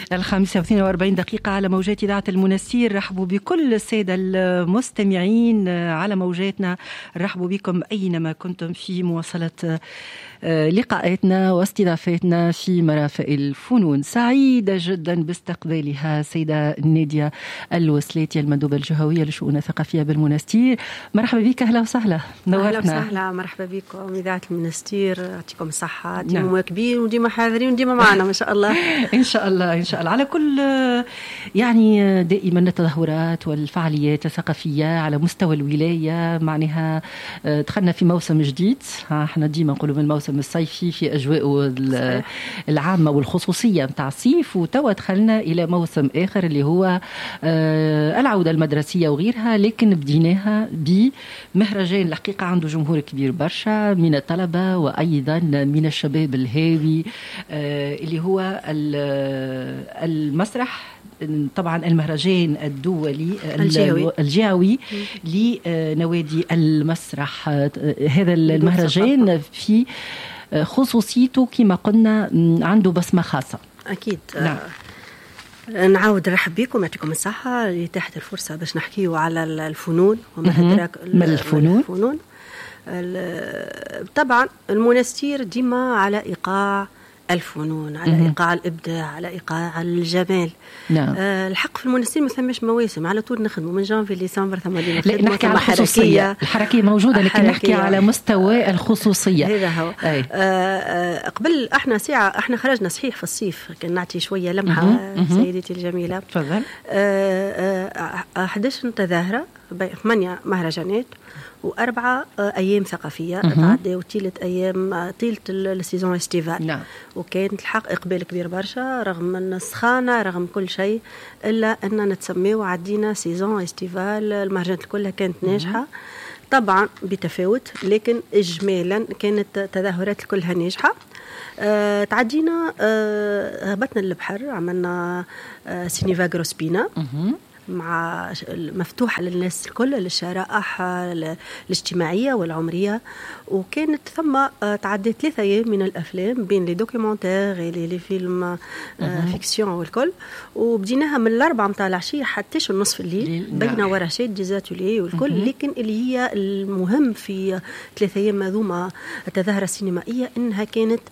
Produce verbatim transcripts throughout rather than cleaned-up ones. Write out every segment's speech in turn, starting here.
الخامسة واثنين وأربعين دقيقة على موجات إذاعة المنستير. رحبوا بكل السادة المستمعين على موجاتنا، رحبوا بكم أينما كنتم في مواصلة لقاءاتنا واستضافتنا في مرافق الفنون. سعيدة جدا باستقبالها سيدة نادية الوسلاتي المندوبة الجهوية للشؤون الثقافية بالمنستير. مرحبا بك، أهلا وسهلا، نورتنا. أهلا وسهلا، مرحبا بكم إذاعة المنستير، يعطيكم الصحة، ديما مواكبين وديما حاضرين وديما معنا ما شاء الله. إن شاء الله إن شاء الله. على كل يعني دائما التظاهرات والفعاليات الثقافية على مستوى الولاية، معناها دخلنا في موسم جديد. احنا ديما نقولوا من الموسم الصيفي في أجواء العامة والخصوصية متاع الصيف، وتوا دخلنا إلى موسم آخر اللي هو العودة المدرسية وغيرها، لكن بديناها بمهرجان الحقيقة عنده جمهور كبير برشا من الطلبة وأيضا من الشباب الهاوي اللي هو المسرح، طبعا المهرجان الدولي الجهوي, الجهوي لنوادي المسرح. هذا المهرجان في خصوصيته كما قلنا عنده بصمة خاصة. أكيد. نعم. نعاود نرحب بكم، يعطيكم الصحة لإتاحة الفرصة باش نحكيو على الفنون وما أدراك ما الفنون. الفنون. طبعا المنستير ديما على إيقاع الفنون، على مم. إيقاع الإبداع، على إيقاع الجمال. نعم. آه الحق في المنستير ما ثماش مواسم، على طول نخدموا من جانفي لديسمبر ثم نخدموا. نحكي على الخصوصية، الحركية موجودة لكن نحكي على مستوى الخصوصية. هذا هو. آه آه قبل احنا ساعة احنا خرجنا صحيح في الصيف، كان نعطي شوية لمحة مم. سيدتي الجميلة. تفضل. آه آه أحد عشر تظاهرة، ثمانية مهرجانات وأربعة أيام ثقافية تعدوا طيلة أيام طيلة السيزون استيفال. نعم. وكانت الحق إقبال كبير برشا رغم السخانة رغم كل شيء، إلا أننا نتسميه عدينا سيزون استيفال. المهرجانات كلها كانت ناجحة طبعا بتفاوت، لكن إجمالا كانت تظاهرات كلها ناجحة. أه تعدينا أه هبطنا للبحر، عملنا أه سينيفا جروسبينا مع مفتوحة للناس الكل، للشرائح الاجتماعية والعمرية. وكانت ثم تعديت ثلاثة أيام من الأفلام بين لي دوكيومنتير لي فيلم فيكسيون والكل، وبديناها من الأربعة متاع العشية حتى النصف الليل بين ورشات ديزاتولي والكل. لكن اللي هي المهم في ثلاثة أيام هذوما التظاهرة السينمائية إنها كانت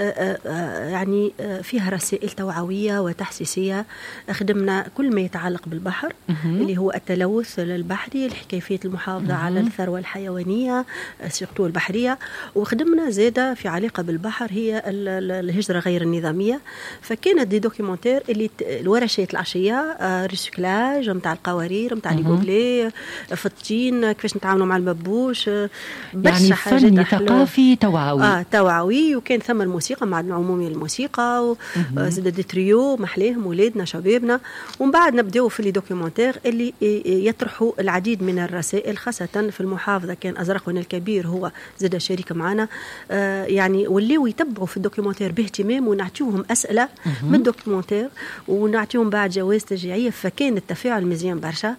يعني فيها رسائل توعوية وتحسيسية. خدمنا كل ما يتعلق بالبحر اللي هو التلوث البحري، كيفية المحافظة على الثروة الحيوانية سيرتو البحرية. وخدمنا زادة في علاقة بالبحر هي الهجرة غير النظامية. فكانت دي دوكيومنتير اللي الورشات العشية ريسيكلاج متاع القوارير متاع لي غوبلي فطين، كيفاش نتعاملوا مع المبوش، يعني فن ثقافي توعوي. اه توعوي. وكان ثم الموسيقى مع العمومي الموسيقى وزاد دي تريو محليهم ولادنا شبابنا. ومن بعد نبداو في لي دوكيومنتير اللي يطرحوا العديد من الرسائل، خاصة في المحافظة كان أزرقنا الكبير هو زاد شريك معنا. آه يعني واللي يتبعوا في الدوكيومنتير باهتمام ونعطيوهم أسئلة من الدوكيومنتير ونعطيهم بعد جوائز تشجيعية. فكان التفاعل مزيان برشا.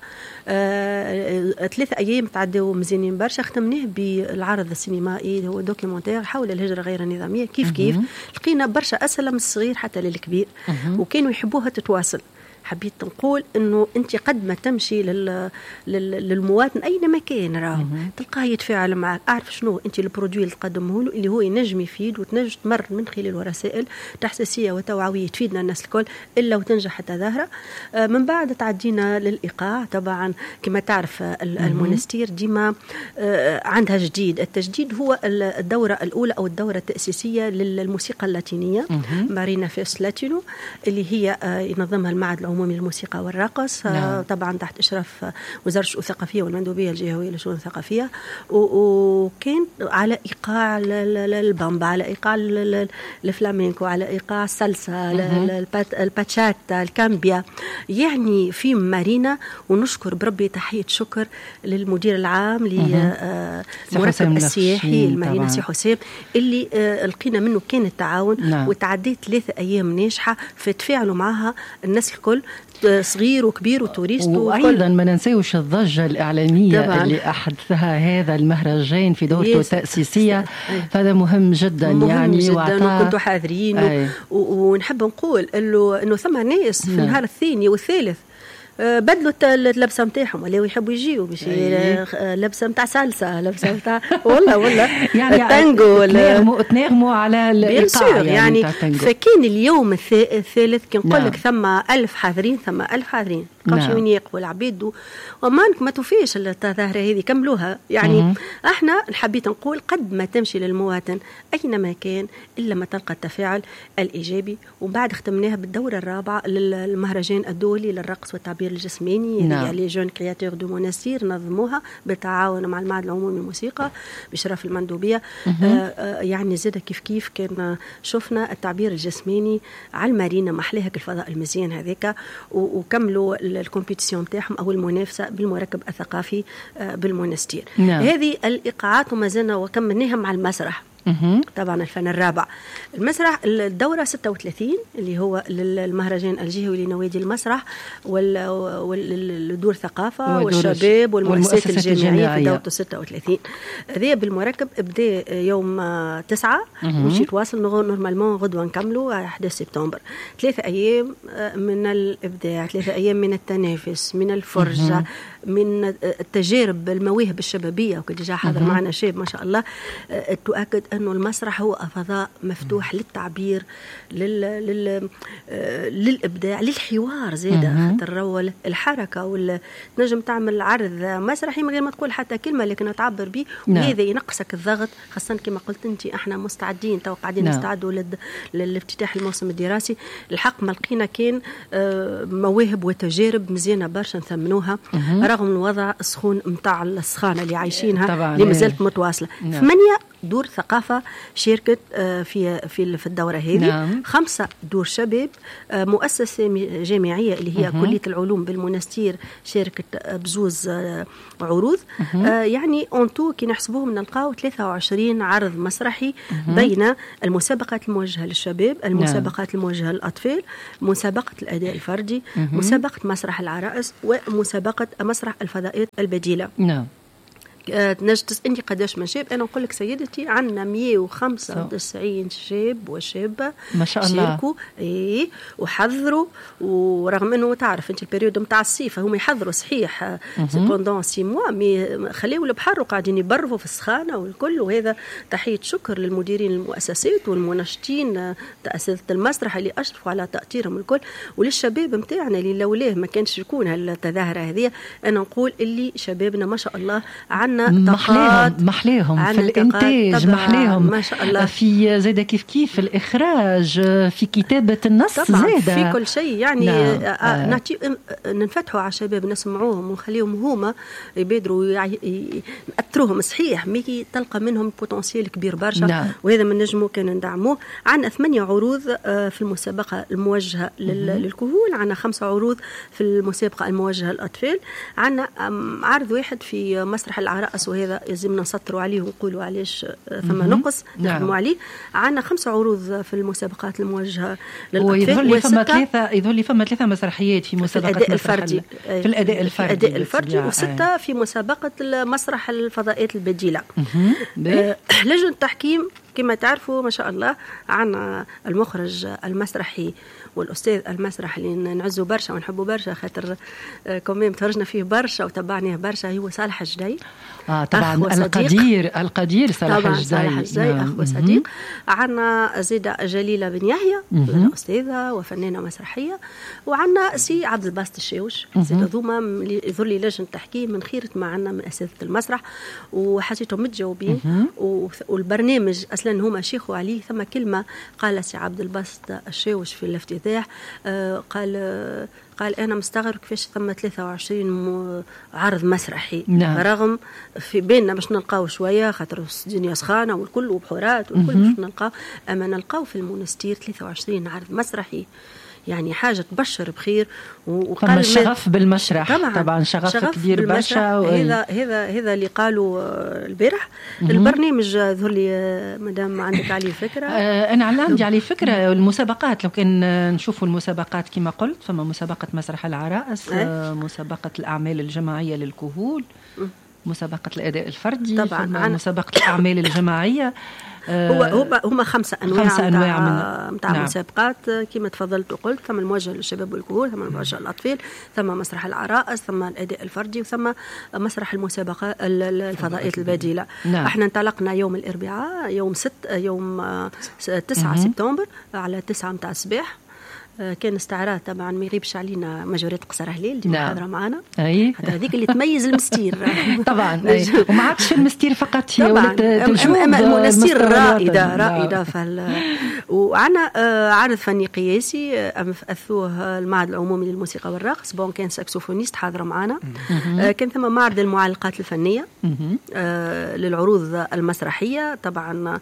آه ثلاثة أيام تعدوا مزيانين برشا. ختمناه بالعرض السينمائي هو دوكيومنتير حول الهجرة غير النظامية. كيف كيف لقينا برشا أسئلة من الصغير حتى للكبير وكانوا يحبوها تتواصل. حبيت نقول انه انت قد ما تمشي لل... لل... للمواطن اينما كان راهو تلقاه يتفاعل معك. اعرف شنو انت البرودوي اللي تقدمه له اللي هو ينجم يفيد وتنجم تمر من خلال رسائل تحسيسيه وتوعويه تفيدنا الناس الكل الا وتنجح التظاهره. آه من بعد تعدينا للايقاع. طبعا كما تعرف المنستير ديما آه عندها جديد. التجديد هو الدوره الاولى او الدوره التاسيسيه للموسيقى اللاتينيه مارينا فيس لاتينو اللي هي آه ينظمها المعهد العمومي للموسيقى والرقص. نعم. طبعا تحت إشراف وزارة الشؤون الثقافية والمندوبية الجهوية للشؤون الثقافية. وكان على إيقاع البامبا، على إيقاع الفلامينكو، على إيقاع السلسة، الباتشاتا، الكامبيا، يعني في مارينا. ونشكر بربي تحية شكر للمدير العام لمركب السياحي المارينا سي حسام اللي لقينا منه كان التعاون. نعم. وتعديت ثلاثة أيام ناجحة في تفاعلوا معها الناس الكل الكل، صغير وكبير وتوريست، وأيضا ما ننسيوش الضجة الإعلامية طبعاً اللي أحدثها هذا المهرجان في دورته التأسيسية، فهذا مهم جدا مهم يعني جدا، وكنتوا حاذرين. ونحب نقول إنه إنه ثم ناس في النهار الثاني والثالث بدلوا اللبسه نتاعهم ولا يحبوا يجيوا باش لبسه نتاع سالسه، لبسه نتاع والله والله يعني التانجو تناغموا على الايقاع يعني, يعني فكان اليوم الثالث كي نقول لك ثم ألف حاضرين، ثم ألف حاضرين قامش وين يقوا العبيد، ومانك ما توفيش الظاهره هذه كملوها يعني. م- احنا حبيت نقول قد ما تمشي للمواطن اينما كان الا ما تلقى التفاعل الايجابي. وبعد ختمناها بالدوره الرابعه للمهرجان الدولي للرقص والتعبير الجسماني نعم. لي جون كرياتور دو مونستير نظموها بالتعاون مع المعهد العمومي للموسيقى بشرف المندوبيه. آه آه يعني زاد كيف كيف كان شفنا التعبير الجسماني على المارينا محلاها الفضاء المزيان هذاك، وكملوا الكومبيتيسيون تاعهم او المنافسه بالمركب الثقافي بالمونستير. نعم. هذه الايقاعات وما زلنا وكملناها مع المسرح. طبعا الفن الرابع المسرح، الدورة ستة وثلاثين اللي هو المهرجان الجهوي لنوادي المسرح والدور ثقافة والشباب والمؤسسات الجامعية في دورته ستة وثلاثين. هذه بالمركب ابدا يوم تسعة ومشي تواصل نورمالمون غدوة نكملوا أحد عشر سبتمبر. ثلاثة أيام من الإبداع، ثلاثة أيام من التنافس، من الفرجة، من التجارب المواهب الشبابية. وكنت جا حاضر معنا شاب ما شاء الله تؤكد أنه المسرح هو فضاء مفتوح للتعبير، لل... لل... للإبداع، للحوار زيادة. خاطر رول الحركة وال... نجم تعمل عرض مسرحي من غير ما تقول حتى كلمة لكن تعبر به، وهذا ينقصك الضغط. خاصة كما قلت أنت احنا مستعدين تو قاعدين نستعدوا لل... للافتتاح الموسم الدراسي. الحق ما لقينا كان مواهب وتجارب مزيانة برشا نثمنوها رغم الوضع السخون متاع السخانة اللي عايشينها اللي مازالت متواصلة. ثمانية دور ثقافة شاركت في في في الدورة هذه. نعم. خمسة دور شباب، مؤسسة جامعية اللي هي أه. كلية العلوم بالمونستير شاركت بزوز عروض. أه. يعني أنتو كي نحسبوهم نلقاو ثلاثة وعشرين عرض مسرحي أه. بين المسابقات الموجهة للشباب، المسابقات نعم. الموجهة للأطفال، مسابقة الأداء الفردي، أه. مسابقة مسرح العرائس، ومسابقة مسرح الفضائيات البديلة. نعم. نجتز انت قداش من شاب؟ انا نقول لك سيدتي عندنا مئة وخمسة وتسعين شاب وشابه ما شاء الله شاركوا اي وحضروا. ورغم انه تعرف انت البريود نتاع الصيف هم يحضروا صحيح سبوندون سي موا، مي خليوا البحر وقاعدين يبرفوا في السخانه والكل. وهذا تحيه شكر للمديرين المؤسسات والمنشطين تاسيس المسرح اللي اشرفوا على تاطيرهم الكل، وللشباب نتاعنا اللي لولاه ما كانش يكون هالتظاهره هذه. انا نقول اللي شبابنا ما شاء الله عن محليهم محليهم في الانتاج، محليهم ما شاء الله في زاده كيف كيف في الاخراج، في كتابه النص زاده في كل شيء يعني. نعم. آه. نعطي ننفتحوا على الشباب نسمعوهم ونخليهم هما يبادروا ياثروهم صحيح، مي تلقى منهم بوتنسيال كبير برشا. نعم. وهذا من نجمو كان ندعموه. عندنا ثمانية عروض في المسابقه الموجهه للكهول، عندنا خمسة عروض في المسابقه الموجهه للاطفال، عندنا عرض واحد في مسرح العرائس وهذا لازمنا نسطروا عليه ونقولوا علاش ثم نقص نخدموا نعم. عليه. عندنا خمسة عروض في المسابقات الموجهه للاطفال، ويظهر لي فما ثلاثه يظهر لي فما ثلاثه مسرحيات في مسابقه الاداء الفردي في الاداء الفردي الاداء الفردي وسته في مسابقه مسرح الفضائيات البديله. آه لجنه التحكيم كما تعرفوا ما شاء الله عنا المخرج المسرحي والأستاذ المسرح اللي نعزه برشا ونحبه برشا خاطر كوميم تفرجنا فيه برشا وتبعناه برشا، هو صالح الجدي. آه طبعا القدير القدير صالح الجدي. صالح الجدي أخ وصديق. عنا زيدة جليلة بن يحيى أستاذة وفنانة مسرحية، وعنا سي عبد الباسط الشاوش. زيدة ذوما يظهر لي لجنة تحكيم من خيرة ما عنا من أساتذة المسرح وحسيتهم متجاوبين. والبرنامج أصلا هما شيخوا عليه. ثم كلمة قال سي عبد الباسط الشاوش في الافتتاح، آه قال آه قال أنا مستغرب كيفاش ثم ثلاثة وعشرين عرض مسرحي. نعم. رغم في بيننا باش نلقاو شوية خاطر الدنيا سخانة والكل وبحورات والكل باش نلقاو، أما نلقاو في المونستير ثلاثة وعشرين عرض مسرحي يعني حاجة تبشر بخير. وقال الشغف بالمسرح طبعا, طبعا شغف, شغف كبير برشا. هذا هذا هذا اللي قالوا البارح. البرنامج ظهر لي مدام عندك عليه فكرة؟ آه أنا عندي عليه فكرة. المسابقات لو كان نشوفوا المسابقات كما قلت، فما مسابقة مسرح العرائس، أه؟ مسابقة الأعمال الجماعية للكهول، مسابقة الأداء الفردي، طبعا مسابقة الأعمال الجماعية. هو هو هما خمسة أنواع خمسة أنواع من متاع نعم. مسابقات كما تفضلت وقلت. ثم الموجه للشباب والكهول، ثم الموجه للأطفال، ثم مسرح العرائس، ثم الأداء الفردي، وثم مسرح المسابقة الفضائيات البديلة. نعم. احنا انطلقنا يوم الأربعاء يوم ست يوم تسعة سبتمبر على تسعة متاع الصباح. كان استعراض طبعا ما يغيبش علينا مجورية قصر هليل دي نعم. حاضره معنا. اي هذيك اللي تميز المستير طبعا. وما عادش المستير فقط، هي ولات المستير رائده رائده فال وعنا عرض فني قياسي اثوه المعهد العمومي للموسيقى والرقص. بون كان ساكسوفونيست حاضر معنا. كان ثم معرض المعلقات الفنيه للعروض المسرحيه. طبعا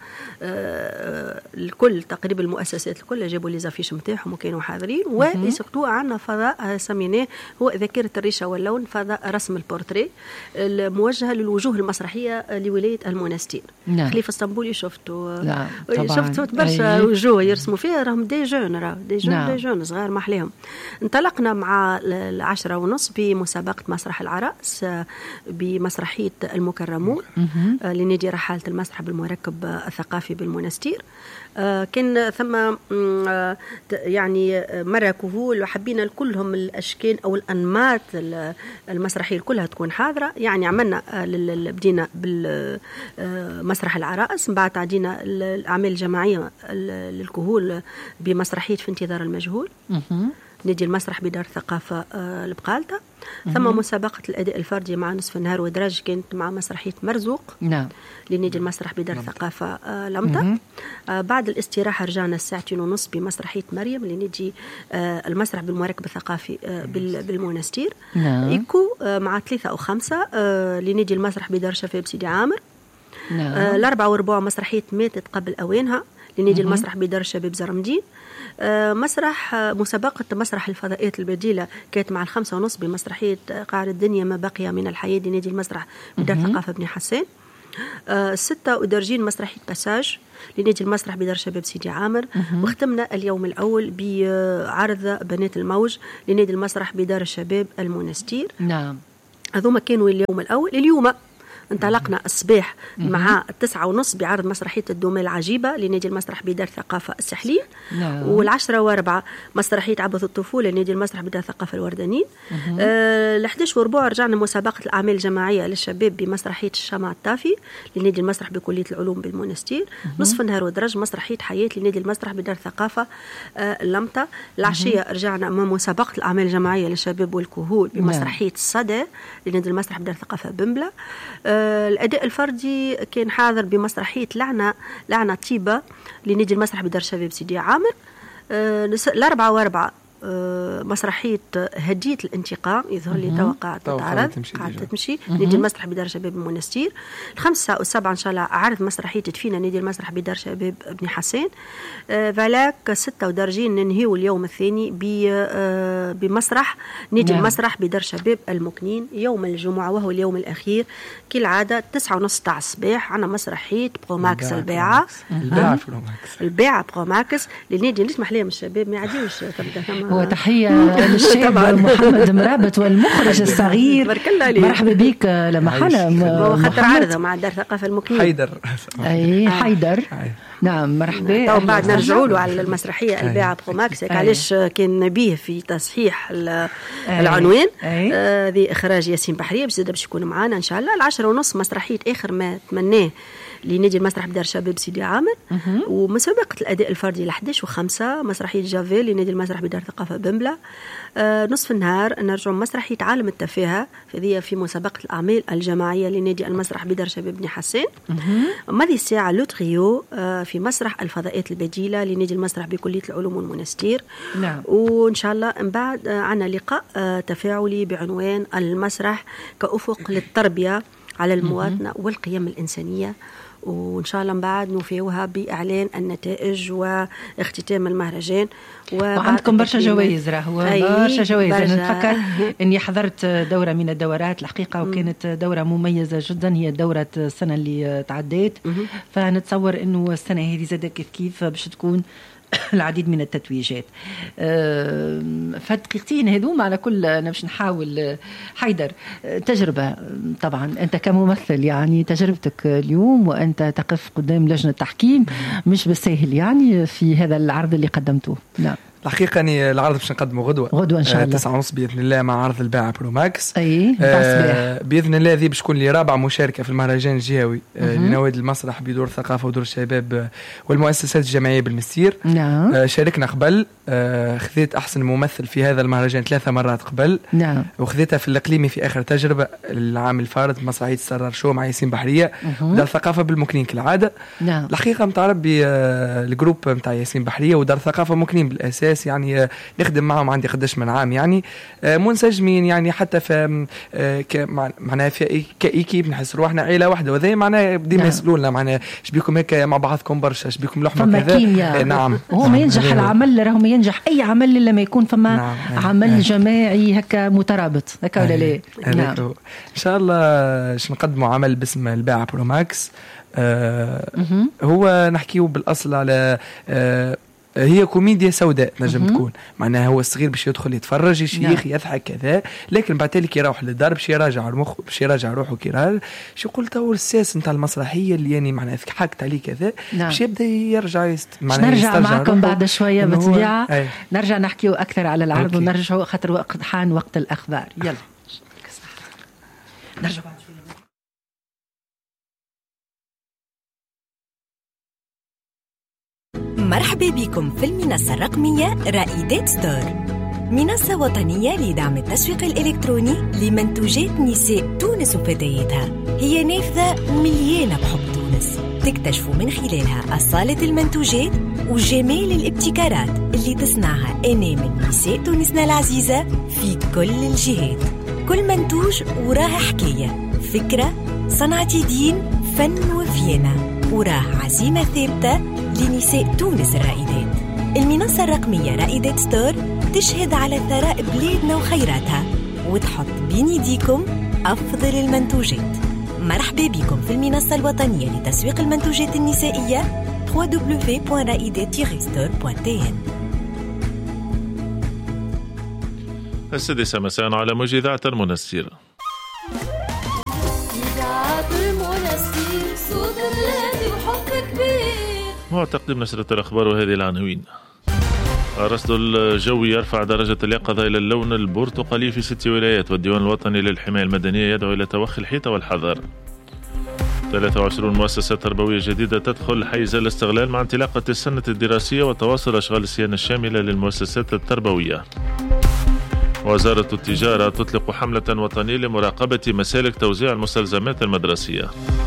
الكل تقريبا المؤسسات الكل جابوا لي زافيش نتاعهم وكانوا حاضرين. وسقطوا عنا فضاء سميناه هو ذاكرة الريشة واللون، فضاء رسم البورتري الموجهة للوجوه المسرحية لولاية المونستير. نعم. خليفة اسطنبولي شفتوا نعم. شفتوا برشا وجوه يرسموا فيها، راهم دي جون راهو دي جون نعم. دي جون صغار ما أحلاهم. انطلقنا مع العشرة ونص بمسابقة مسرح العرائس بمسرحية المكرمون لنادي رحالة المسرح بالمركب الثقافي بالمونستير. كان ثم يعني مرة كهول وحبينا كلهم الأشكال أو الأنماط المسرحية كلها تكون حاضرة. يعني عملنا بدينا بالمسرح العرائس، من بعد عدينا الأعمال الجماعية للكهول بمسرحية في انتظار المجهول نادي المسرح بدار الثقافة البقالتة. ثم مسابقة الأداء الفردي مع نصف النهار ودرج كانت مع مسرحية مرزوق نعم لنادي المسرح بدار الثقافة لمطة. بعد الاستراحة رجعنا الساعتين ونص بمسرحية مريم لنادي المسرح بالمراكب الثقافي بالمونستير. نعم. إيكو مع ثلاثة أو خمسة لنادي المسرح بدار شفاب سيدي عامر. نعم. الأربعة وربع مسرحية ماتت قبل أوانها لنادي المسرح بدار الشباب زرمدين. مسرح مسابقة مسرح الفضائيات البديلة كانت مع الخمسة ونص بمسرحية قاعد الدنيا ما بقي من الحياة لنادي المسرح بدار ثقافة بن حسان. الستة ودرجين مسرحية باساج لنادي المسرح بدار شباب سيدي عامر. واختمنا اليوم الأول بعرض بنات الموج لنادي المسرح بدار الشباب المونستير. نعم. هذوما كانوا اليوم الأول. اليوم انطلقنا الصباح مع التسعة ونص بعرض مسرحية الدومة العجيبة لنادي المسرح بدار ثقافة السحلين. نعم. والعشرة واربعة مسرحية عبث الطفولة لنادي المسرح بدار ثقافة الوردانين. آه الحداش وربع رجعنا مسابقة الأعمال الجماعية للشباب بمسرحية الشمع الطافي لنادي المسرح بكلية العلوم بالمونستير. نصف النهار ودرج مسرحية حياة لنادي المسرح بدار ثقافة آه اللمطة. العشية رجعنا مع مسابقة الأعمال الجماعية للشباب والكهول بمسرحية الصدى لنادي المسرح بدار ثقافة بمبلة. آه الأداء الفردي كان حاضر بمسرحية لعنة لعنة طيبة لنادي المسرح بدار شباب سيدي عامر. الأربعة واربعة مسرحية هدية الانتقام يظهر لي توقع تتعرض قاعدة تمشي نادي المسرح بدار شباب المونستير. الخمسة والسبعة إن شاء الله عرض مسرحية تدفينا نادي المسرح بدار شباب بن حسان. فلاك ستة ودرجين ننهيو اليوم الثاني بمسرح نادي نعم. المسرح بدار شباب المكنين يوم الجمعة وهو اليوم الأخير كالعادة تسعة ونص تاع الصباح. عنا مسرحية بروماكس الباعة الباعة بروماكس الباعة بروماكس للنادي اللي اسمح ليهم الشباب ما يعديوش تبدا. وتحية للشيخ محمد مرابط والمخرج الصغير. مرحبا بك لمحلة خاطر عارضة مع دار ثقافة المكنين حيدر. أي حيدر. نعم مرحبا. ومن بعد نرجعوا له على المسرحية الباعة بروماكس علاش كان نبيه في تصحيح العنوان. هذه إخراج ياسين بحرية باش باش يكون معنا إن شاء الله. العشرة ونص مسرحية آخر ما تمناه لنادي المسرح بدار شباب سيدي عامر. ومسابقة الأداء الفردي لحداش وخمسة مسرحية جافيل لنادي المسرح بدار ثقافة بمبلة. آه نصف النهار نرجع مسرحية عالم التفاهة هذه في مسابقة الأعمال الجماعية لنادي المسرح بدار شباب بن حسان. ماذي الساعة لوتريو آه في مسرح الفضائيات البديلة لنادي المسرح بكلية العلوم والمونستير. نعم. وإن شاء الله من بعد آه عنا لقاء آه تفاعلي بعنوان المسرح كأفق للتربية على المواطنة والقيم الإنسانية. وإن شاء الله من بعد نوفيوها بإعلان النتائج واختتام المهرجان. وعندكم برشا جوائز راهو برشا جوائز. أنا نتفكر أني حضرت دورة من الدورات الحقيقة وكانت دورة مميزة جدا هي دورة السنة اللي تعديت. فنتصور أنه السنة هذه زادة كيف كيف باش تكون العديد من التتويجات. فدقيقتين هذوما على كل أنا مش نحاول. حيدر، تجربة طبعا أنت كممثل، يعني تجربتك اليوم وأنت تقف قدام لجنة تحكيم مش بالسهل يعني في هذا العرض اللي قدمته. نعم الحقيقة أني العرض باش نقدمه غدوة غدوة إن شاء الله تسعة ونص بإذن الله مع عرض الباعة برو ماكس. أي آه بإذن الله ذي باش تكون لي رابع مشاركة في المهرجان الجهوي آه لنوادي المسرح بدور الثقافة ودور الشباب والمؤسسات الجمعية بالمسير. نعم. آه شاركنا قبل، آه خذيت أحسن ممثل في هذا المهرجان ثلاثة مرات قبل. نعم. وخذيتها في الإقليمي في آخر تجربة العام الفارط مسرحية السرار شو مع ياسين بحرية دار الثقافة بالمكنين كالعادة. نعم. الحقيقة متاع ربي آه الجروب متاع ياسين بحرية ودار الثقافة مكنين بالأساس يعني آه نخدم معهم عندي قداش من عام يعني آه منسجمين يعني حتى في آه معناها في كايكيب نحس روحنا عيله واحده وذي معناها ديما يسالونا معناها اش بيكم هيك مع بعضكم برشا اش بيكم لحمه كذا. آه نعم. هو ما ينجح العمل راهو ما ينجح اي عمل الا لما يكون فما نعم. عمل نعم. جماعي هكا مترابط هكا ولا لا. نعم. ان شاء الله باش نقدموا عمل باسم الباعة برو ماكس. آه هو نحكيه بالاصل على آه هي كوميديا سوداء نجم تكون معناها هو الصغير باش يدخل يتفرج يشيخ يضحك كذا، لكن بعد ذلك يروح للدار باش يراجع مخه باش يراجع روحه كي شو قلت هو الساس نتاع المسرحيه اللي يعني معناها حكت عليه كذا باش يبدا يرجع يست... معناها نرجع معكم بعد شويه بالطبيعه نرجع نحكيو اكثر على العرض ونرجعوا خاطر وقت حان وقت الاخبار. يلا نرجع بعد شويه. مرحبا بكم في المنصة الرقمية رائدات ستور، منصة وطنية لدعم التسويق الإلكتروني لمنتوجات نساء تونس وفتياتها. هي نافذة مليانة بحب تونس، تكتشفوا من خلالها أصالة المنتوجات وجمال الابتكارات اللي تصنعها أنامل نساء تونسنا العزيزة في كل الجهات. كل منتوج وراه حكاية، فكرة، صنعة يدين، فن وفينة، وراه عزيمة ثابتة لنساء تونس الرائدات. المنصة الرقمية رائدات ستور تشهد على ثراء بلادنا وخيراتها وتحط بين يديكم أفضل المنتوجات. مرحبا بكم في المنصة الوطنية لتسويق المنتوجات النسائية دبليو دبليو دبليو دوت رائدات ستور دوت تي ان. السادسة مساء على موجة إذاعة المنستير. مع تقديم نشرة الأخبار وهذه العناوين. الرصد الجوي يرفع درجة اليقظة إلى اللون البرتقالي في ست ولايات، والديوان الوطني للحماية المدنية يدعو إلى توخي الحيطة والحذر. ثلاثة وعشرين مؤسسة تربوية جديدة تدخل حيز الاستغلال مع انطلاقة السنة الدراسية وتواصل أشغال الصيانة الشاملة للمؤسسات التربوية. وزارة التجارة تطلق حملة وطنية لمراقبة مسالك توزيع المستلزمات المدرسية.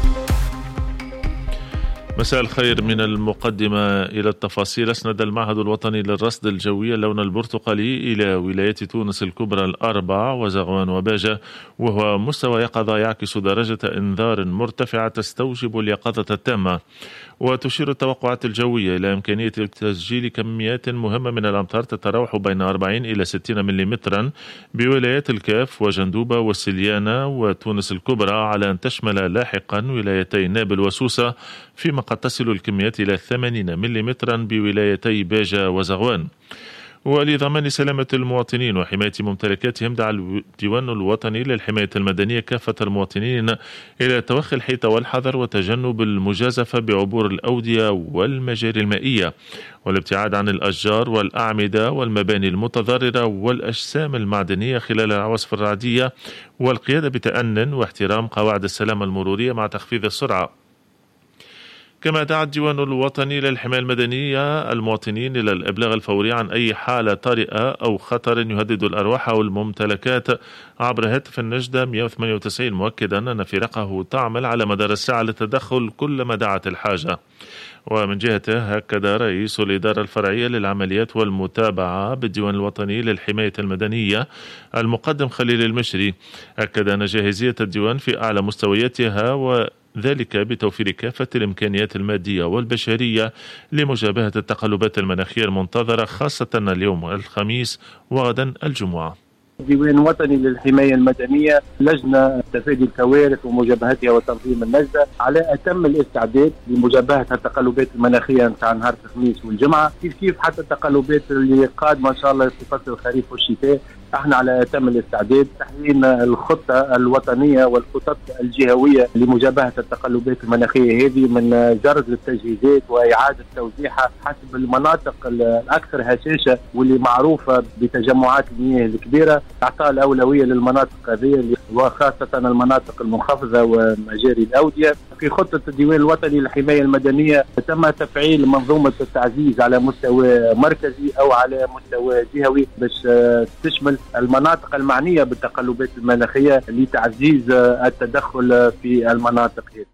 مساء الخير. من المقدمة إلى التفاصيل. أسند المعهد الوطني للرصد الجوي اللون البرتقالي إلى ولايات تونس الكبرى الأربع وزغوان وباجة، وهو مستوى يقظة يعكس درجة إنذار مرتفعة تستوجب اليقظة التامة. وتشير التوقعات الجوية إلى إمكانية تسجيل كميات مهمة من الأمطار تتراوح بين أربعين إلى ستين مليمترا بولايات الكاف وجندوبة والسليانة وتونس الكبرى، على أن تشمل لاحقا ولايتي نابل وسوسة، فيما قد تصل الكميات إلى ثمانين مليمترا بولايتي باجة وزغوان. ولضمان سلامة المواطنين وحماية ممتلكاتهم، دعا الديوان الوطني للحماية المدنية كافة المواطنين إلى توخي الحيطة والحذر وتجنب المجازفة بعبور الأودية والمجاري المائية، والابتعاد عن الأشجار والأعمدة والمباني المتضررة والأجسام المعدنية خلال العواصف الرعدية، والقيادة بتأنٍ واحترام قواعد السلامة المرورية مع تخفيض السرعة. كما دعا الديوان الوطني للحماية المدنية المواطنين إلى الإبلاغ الفوري عن أي حالة طارئة أو خطر يهدد الأرواح أو الممتلكات عبر هاتف النجدة مئة وثمانية وتسعين، مؤكدا أن فرقه تعمل على مدار الساعة للتدخل كلما دعت الحاجة. ومن جهته أكد رئيس الإدارة الفرعية للعمليات والمتابعة بالديوان الوطني للحماية المدنية المقدم خليل المشري، أكد أن جاهزية الديوان في أعلى مستوياتها، و ذلك بتوفير كافة الإمكانيات المادية والبشرية لمجابهة التقلبات المناخية المنتظرة، خاصة اليوم الخميس وغدا الجمعة. ديوان وطني للحماية المدنية، لجنة تفادي الكوارث ومجابهتها وتنظيم النجدة على أتم الاستعداد لمجابهة التقلبات المناخية نتاع نهار الخميس والجمعة، كيف كيف حتى التقلبات اللي قادمة إن شاء الله في فصل الخريف والشتاء. احنا على اتم الاستعداد تحويل الخطه الوطنيه والخطط الجهويه لمجابهه التقلبات المناخيه هذه من جرد التجهيزات واعاده توزيعها حسب المناطق الاكثر هشاشه واللي معروفه بتجمعات المياه الكبيره، اعطاء الاولويه للمناطق هذه وخاصه المناطق المنخفضه ومجاري الاوديه. في خطه الديوان الوطني للحمايه المدنيه تم تفعيل منظومه التعزيز على مستوى مركزي او على مستوى جهوي باش تشمل المناطق المعنية بالتقلبات المناخية لتعزيز التدخل في المناطق هذه.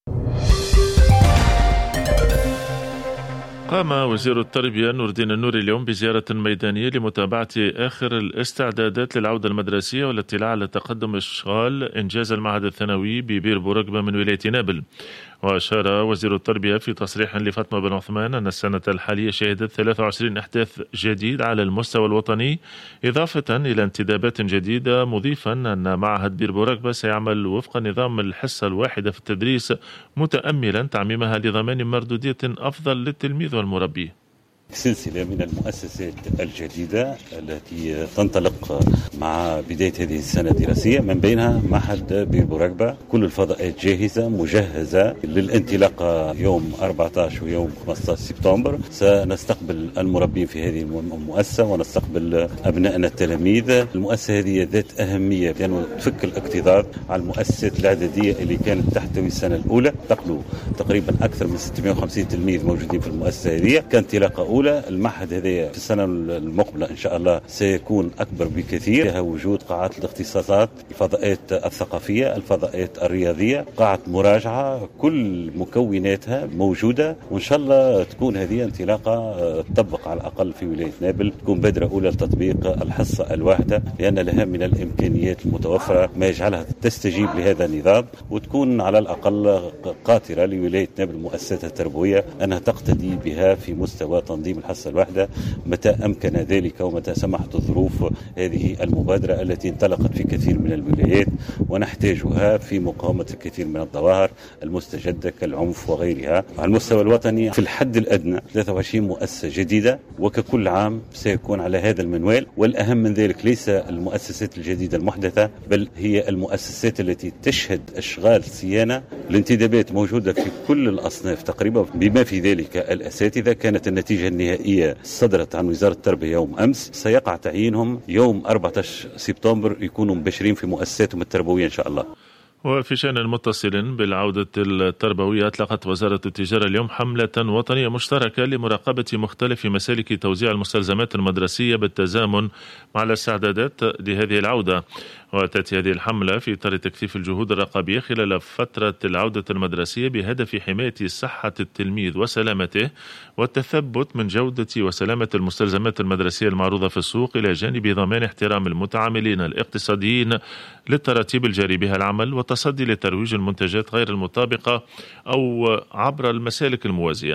قام وزير التربية نور الدين النوري اليوم بزيارة ميدانية لمتابعة آخر الاستعدادات للعودة المدرسية والاطلاع على تقدم إشغال إنجاز المعهد الثانوي ببير بورقبة من ولاية نابل. وأشار وزير التربية في تصريح لفاطمة بن عثمان أن السنة الحالية شهدت ثلاثة وعشرين إحداث جديد على المستوى الوطني، إضافة إلى انتدابات جديدة، مضيفا أن معهد بير بورقبة سيعمل وفق نظام الحصة الواحدة في التدريس، متأملا تعميمها لضمان مردودية أفضل للتلميذ والمربي. سلسلة من المؤسسات الجديدة التي تنطلق مع بداية هذه السنة الدراسية، من بينها معهد بير بورقبة. كل الفضاءات جاهزة مجهزة للانطلاقة يوم أربعة عشر ويوم خمسة عشر سبتمبر. سنستقبل المربين في هذه المؤسسة ونستقبل أبنائنا التلاميذ. المؤسسة هذه ذات أهمية لأنه تفك الاكتظاظ على المؤسسات الإعدادية اللي كانت تحتوي السنة الأولى، تقلوا تقريبا أكثر من ستمائة وخمسين تلميذ موجودين في المؤسسة هذه. كانطلاقة أولى. المعهد هذا في السنة المقبلة إن شاء الله سيكون أكبر بكثير، فيها وجود قاعات الاختصاصات، الفضاءات الثقافية، الفضاءات الرياضية، قاعة مراجعة، كل مكوناتها موجودة. وإن شاء الله تكون هذه انطلاقة تطبق على الأقل في ولاية نابل، تكون بادرة أولى لتطبيق الحصة الواحدة، لأن لها من الإمكانيات المتوفرة ما يجعلها تستجيب لهذا النظام، وتكون على الأقل قاطرة لولاية نابل مؤسساتها التربوية أنها تقتدي بها في مستوى تنظيم الحصة الواحدة متى أمكن ذلك ومتى سمحت الظروف. هذه المبادرة التي انطلقت في كثير من الولايات ونحتاجها في مقاومة الكثير من الظواهر المستجدة كالعنف وغيرها. على المستوى الوطني في الحد الأدنى ثلاثة وعشرين مؤسسة جديدة، وككل عام سيكون على هذا المنوال. والأهم من ذلك ليس المؤسسات الجديدة المحدثة، بل هي المؤسسات التي تشهد أشغال صيانة. الانتدابات موجودة في كل الأصناف تقريبا بما في ذلك الأساتذة. كانت النتيجة النهائية صدرت عن وزارة التربية يوم أمس، سيقع تعيينهم يوم أربعة عشر سبتمبر، يكونوا مباشرين في مؤسساتهم التربوية إن شاء الله. وفي شأن متصل بالعودة التربوية، أطلقت وزارة التجارة اليوم حملة وطنية مشتركة لمراقبة مختلف مسالك توزيع المستلزمات المدرسية بالتزامن مع الاستعدادات لهذه العودة. وتأتي هذه الحملة في إطار تكثيف الجهود الرقابية خلال فترة العودة المدرسية بهدف حماية صحة التلميذ وسلامته والتثبت من جودة وسلامة المستلزمات المدرسية المعروضة في السوق، إلى جانب ضمان احترام المتعاملين الاقتصاديين للتراتيب الجاري بها العمل والتصدي لترويج المنتجات غير المطابقة أو عبر المسالك الموازية.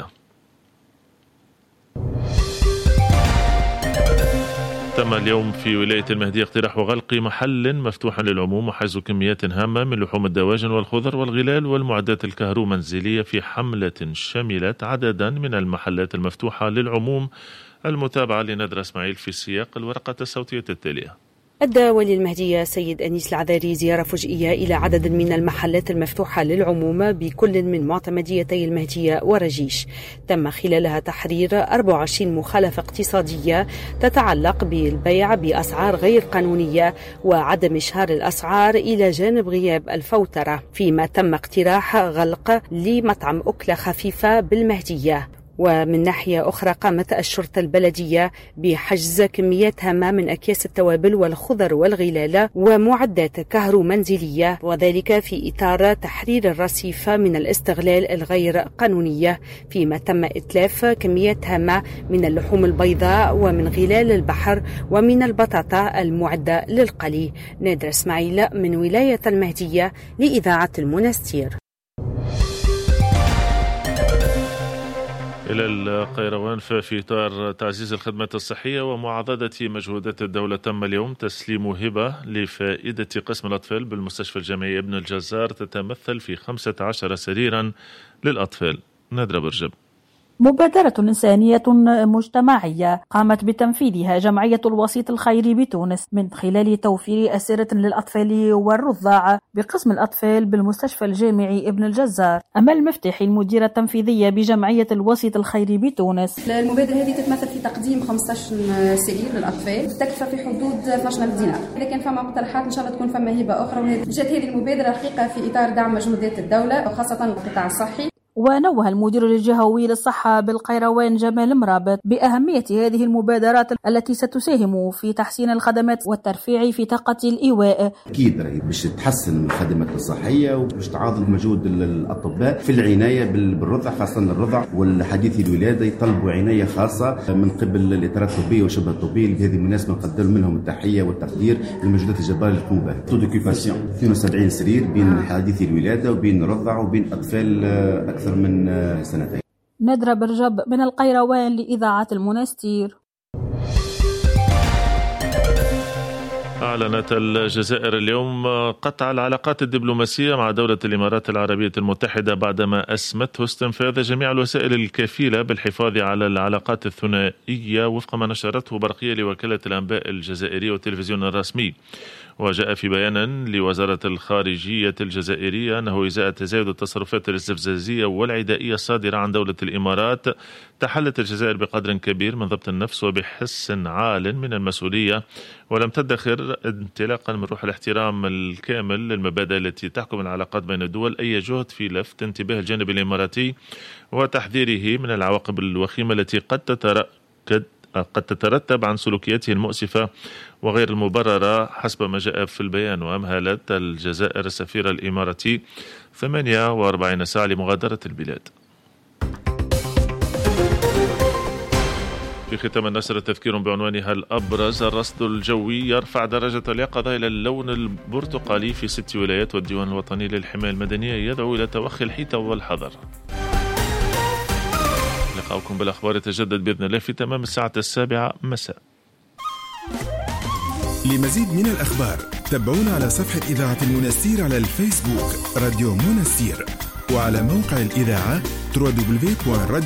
تم اليوم في ولاية المهدية اقتراح غلق محل مفتوح للعموم وحجز كميات هامة من لحوم الدواجن والخضر والغلال والمعدات الكهرومنزلية في حملة شملت عددا من المحلات المفتوحة للعموم. المتابعة لندرة اسماعيل في السياق الورقة الصوتية التالية. أدى ولي المهدية سيد أنيس العذاري زيارة فجئية إلى عدد من المحلات المفتوحة للعموم بكل من معتمديتي المهدية ورجيش. تم خلالها تحرير أربع وعشرين مخالفة اقتصادية تتعلق بالبيع بأسعار غير قانونية وعدم إشهار الأسعار، إلى جانب غياب الفوترة. فيما تم اقتراح غلق لمطعم أكلة خفيفة بالمهدية. ومن ناحية أخرى قامت الشرطة البلدية بحجز كميات هامة من أكياس التوابل والخضر والغلال ومعدات كهرومنزلية، وذلك في إطار تحرير الرصيف من الاستغلال الغير قانونية. فيما تم إتلاف كميات هامة من اللحوم البيضاء ومن غلال البحر ومن البطاطا المعدة للقلي. نادر اسماعيل من ولاية المهدية لإذاعة المنستير. إلى القيروان. ففي إطار تعزيز الخدمات الصحية ومعاضدة مجهودات الدولة، تم اليوم تسليم هبة لفائدة قسم الأطفال بالمستشفى الجامعي ابن الجزار تتمثل في خمسة عشر سريرا للأطفال. نادرة برجب. مبادرة إنسانية مجتمعية قامت بتنفيذها جمعية الوسيط الخيري بتونس من خلال توفير أسرة للأطفال والرضاعة بقسم الأطفال بالمستشفى الجامعي ابن الجزار. أمل مفتاحي المديرة التنفيذية بجمعية الوسيط الخيري بتونس: المبادرة هذه تتمثل في تقديم خمسة عشر سرير للأطفال تكلفة في حدود اثني عشر ألف دينار. إذا كان فما مقترحات إن شاء الله تكون فما هبة أخرى. جت هذه المبادرة حقيقة في إطار دعم مجهودات الدولة وخاصة القطاع الصحي. ونوه المدير الجهوي للصحة بالقيروان جمال مرابط بأهمية هذه المبادرات التي ستساهم في تحسين الخدمات والترفيع في طاقة الإيواء. أكيد باش تحسن الخدمات الصحية وباش تعاضد مجهود الأطباء في العناية بالرضع، خاصة الرضع والحديث الولادة يطلبوا عناية خاصة من قبل الإطارات الطبية وشبه الطبية. بهذه المناسبة نقدم منهم التحية والتقدير للمجهودات الجبارة اللي يقوموا بها. تو دوكيباسيون اثنين وسبعين سرير بين حديث الولادة وبين الرضع وبين أطفال أكثر من سنتين. نادرة برجب من القيروان لإذاعة المنستير. أعلنت الجزائر اليوم قطع العلاقات الدبلوماسية مع دولة الإمارات العربية المتحدة بعدما أسمته استنفاذ جميع الوسائل الكفيلة بالحفاظ على العلاقات الثنائية وفق ما نشرته برقية لوكالة الأنباء الجزائرية والتلفزيون الرسمي. وجاء في بيان لوزارة الخارجية الجزائرية أنه إزاء تزايد التصرفات الاستفزازية والعدائية الصادرة عن دولة الإمارات تحلت الجزائر بقدر كبير من ضبط النفس وبحس عال من المسؤولية، ولم تدخر انطلاقا من روح الاحترام الكامل للمبادئ التي تحكم العلاقات بين الدول أي جهد في لفت انتباه الجانب الإماراتي وتحذيره من العواقب الوخيمة التي قد تتركد قد تترتب عن سلوكياته المؤسفة وغير المبررة حسب ما جاء في البيان. وأمهلت الجزائر السفير الإماراتي ثمانية وأربعين ساعة لمغادرة البلاد. في ختام النشرة تذكير بعنوانها الأبرز: الرصد الجوي يرفع درجة اليقظة إلى اللون البرتقالي في ست ولايات، والديوان الوطني للحماية المدنية يدعو إلى توخي الحيطة والحذر. لقاؤكم بالأخبار يتجدد بإذن الله في تمام الساعة السابعة مساء. لمزيد من الأخبار تابعونا على صفحة إذاعة المنستير على الفيسبوك راديو منستير، وعلى موقع الإذاعة دبليو دبليو دبليو دوت راديو